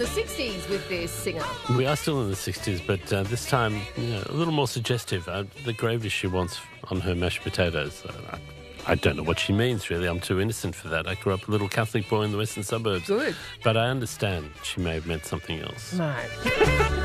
the 60s with this singer. We are still in the 60s, but this time a little more suggestive. The gravy she wants on her mashed potatoes. I don't know what she means, really. I'm too innocent for that. I grew up a little Catholic boy in the western suburbs. Good. But I understand she may have meant something else. No.